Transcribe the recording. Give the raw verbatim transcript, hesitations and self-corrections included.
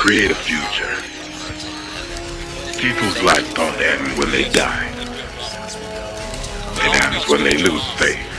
create a future. People's life don't end when they die. It ends when they lose faith.